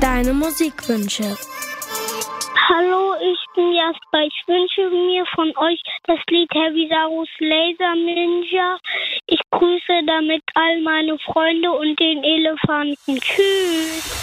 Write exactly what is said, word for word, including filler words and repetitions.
Deine Musikwünsche. Hallo, ich bin Jasper. Ich wünsche mir von euch das Lied Heavy Sarus Laser Ninja. Ich grüße damit all meine Freunde und den Elefanten. Tschüss.